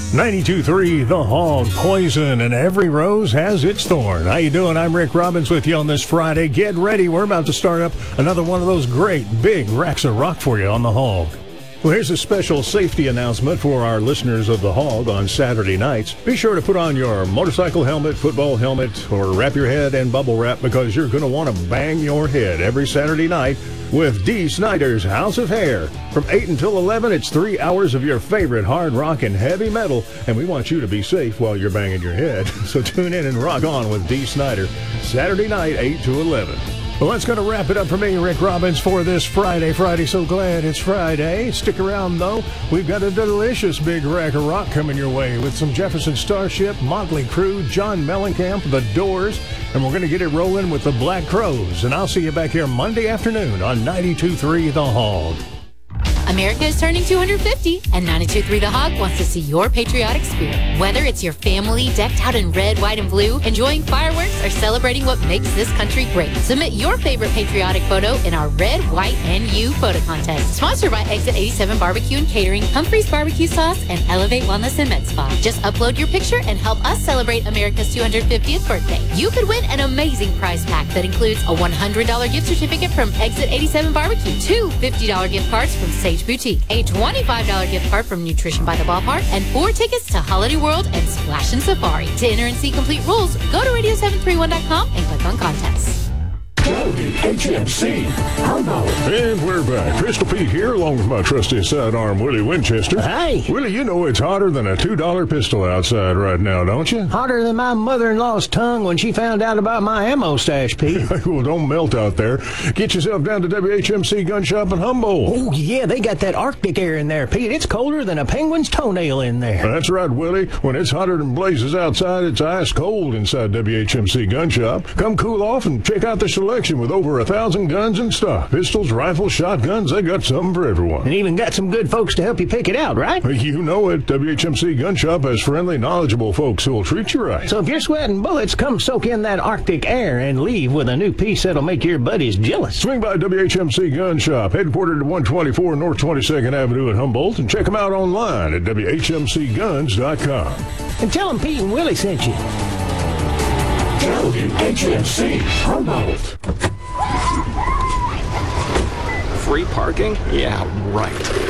92.3 The Hog, Poison, and every rose has its thorn. How you doing? I'm Rick Robbins with you on this Friday. Get ready. We're about to start up another one of those great big racks of rock for you on The Hog. Well, here's a special safety announcement for our listeners of The Hog on Saturday nights. Be sure to put on your motorcycle helmet, football helmet, or wrap your head in bubble wrap because you're going to want to bang your head every Saturday night with Dee Snider's House of Hair. From 8 until 11, it's 3 hours of your favorite hard rock and heavy metal, and we want you to be safe while you're banging your head. So tune in and rock on with Dee Snider, Saturday night, 8 to 11. Well, that's going to wrap it up for me, Rick Robbins, for this Friday. So glad it's Friday. Stick around, though. We've got a delicious big rack of rock coming your way with some Jefferson Starship, Motley Crue, John Mellencamp, The Doors, and we're going to get it rolling with the Black Crowes. And I'll see you back here Monday afternoon on 92.3 The Hog. America is turning 250, and 92.3 The Hog wants to see your patriotic spirit. Whether it's your family decked out in red, white, and blue, enjoying fireworks, or celebrating what makes this country great, submit your favorite patriotic photo in our Red, White, and You photo contest. Sponsored by Exit 87 Barbecue and Catering, Humphrey's Barbecue Sauce, and Elevate Wellness and Med Spa. Just upload your picture and help us celebrate America's 250th birthday. You could win an amazing prize pack that includes a $100 gift certificate from Exit 87 Barbecue, 2 $50 gift cards from Sage Boutique, a $25 gift card from Nutrition by the Ballpark, and 4 tickets to Holiday World and Splash and Safari. To enter and see complete rules, go to radio731.com and click on contests. WHMC Humboldt. And we're back. Crystal Pete here, along with my trusty sidearm, Willie Winchester. Hey. Willie, you know it's hotter than a $2 pistol outside right now, don't you? Hotter than my mother-in-law's tongue when she found out about my ammo stash, Pete. Well, don't melt out there. Get yourself down to WHMC Gun Shop in Humboldt. Oh, yeah, they got that Arctic air in there, Pete. It's colder than a penguin's toenail in there. That's right, Willie. When it's hotter than blazes outside, it's ice cold inside WHMC Gun Shop. Come cool off and check out the selection with over 1,000 guns in stock. Pistols, rifles, shotguns, they got something for everyone. And even got some good folks to help you pick it out, right? You know it. WHMC Gun Shop has friendly, knowledgeable folks who'll treat you right. So if you're sweating bullets, come soak in that Arctic air and leave with a new piece that'll make your buddies jealous. Swing by WHMC Gun Shop, headquartered at 124 North 22nd Avenue in Humboldt, and check them out online at WHMCguns.com. And tell them Pete and Willie sent you. WHMC Humboldt. Free parking? Yeah, right.